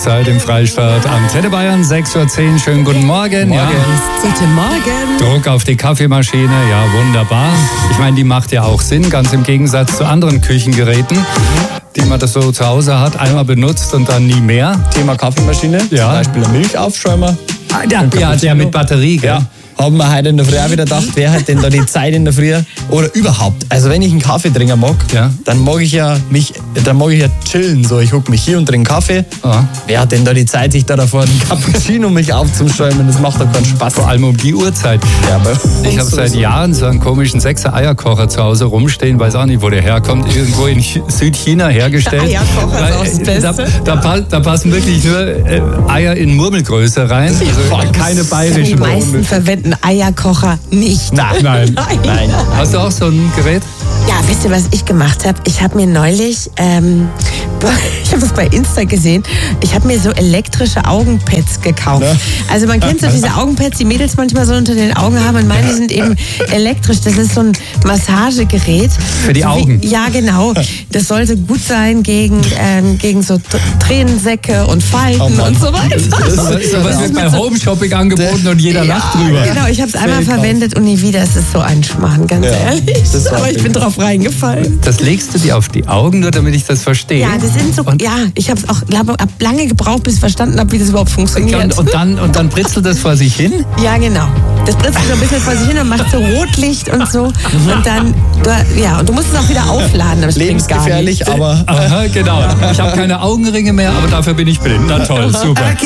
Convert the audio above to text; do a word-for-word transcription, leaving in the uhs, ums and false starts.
Mittagszeit im Freistaat. Antenne Bayern, sechs Uhr zehn. Schönen guten Morgen. Morgen. Ja. Guten Morgen. Druck auf die Kaffeemaschine, ja wunderbar. Ich meine, die macht ja auch Sinn, ganz im Gegensatz zu anderen Küchengeräten, die man das so zu Hause hat, einmal benutzt und dann nie mehr. Thema Kaffeemaschine, Ja. zum Beispiel ein Milchaufschäumer. Ah, der, ja, der mit Batterie, gell? Ja. Haben wir heute in der Früh auch wieder gedacht, wer hat denn da die Zeit in der Früh? Oder überhaupt, also wenn ich einen Kaffee trinken mag, Ja. dann mag ich ja mich, dann mag ich ja chillen. So, ich hocke mich hier und trinke Kaffee. Ah. Wer hat denn da die Zeit, sich da davor einen Cappuccino mich aufzuschäumen? Das macht doch keinen Spaß. Vor allem um die Uhrzeit. Ja, aber Ich habe seit Jahren so einen komischen Sechser-Eierkocher zu Hause rumstehen, weiß auch nicht, wo der herkommt, irgendwo in Ch- Südchina hergestellt. Der Eierkocher ist auch das Weil, äh, Beste. Da, da, pa- da passen wirklich nur äh, Eier in Murmelgröße rein, also keine Die bayerischen meisten Bohnen. verwenden Eierkocher nicht. Nein. Nein. Nein. Hast du auch so ein Gerät? Ja, wisst ihr, was ich gemacht habe? Ich habe mir neulich, ähm, ich habe das bei Insta gesehen, ich habe mir so elektrische Augenpads gekauft. Ne? Also man kennt so diese Augenpads, die Mädels manchmal so unter den Augen haben, und meine sind eben elektrisch. Das ist so ein Massagegerät. Für die So wie- Augen. Ja, genau. Das sollte gut sein gegen, ähm, gegen so T- Tränensäcke und Falten Oh Mann. und so weiter. So was wird bei Home Shopping angeboten und jeder lacht drüber. Genau, ich habe es einmal Fake verwendet und nie wieder. Es ist so ein Schmarrn, ganz Ja, ehrlich. das war Aber ich bin fake. drauf reingefallen. Das legst du dir auf die Augen, nur damit ich das verstehe. Ja, das sind so. Und, ja, ich habe es auch glaube, hab lange gebraucht, bis ich verstanden habe, wie das überhaupt funktioniert. und, und, dann, und dann britzelt das vor sich hin? ja, genau. Das britzelt so ein bisschen vor sich hin und macht so Rotlicht und so. Und dann, du, ja, und du musst es auch wieder aufladen. Aber es bringt gar Lebensgefährlich, nichts. aber Aha, genau. Ich habe keine Augenringe mehr, aber dafür bin ich blind. Na toll, super.